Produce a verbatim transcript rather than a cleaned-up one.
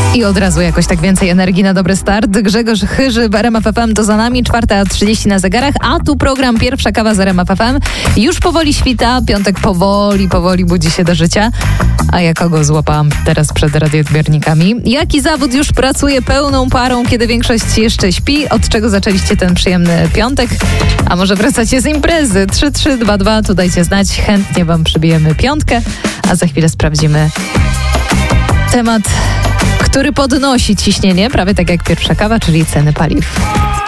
I od razu jakoś tak więcej energii na dobry start. Grzegorz Chyży, R M F F M to za nami, czwarta trzydzieści na zegarach, a tu program Pierwsza kawa z R M F F M. Już powoli świta, piątek powoli, powoli budzi się do życia. A ja kogo złapałam teraz przed radioodbiornikami? Jaki zawód już pracuje pełną parą, kiedy większość jeszcze śpi? Od czego zaczęliście ten przyjemny piątek? A może wracacie z imprezy? trzy trzy dwa dwa, tu dajcie znać, chętnie wam przybijemy piątkę, a za chwilę sprawdzimy temat, który podnosi ciśnienie, prawie tak jak pierwsza kawa, czyli ceny paliw.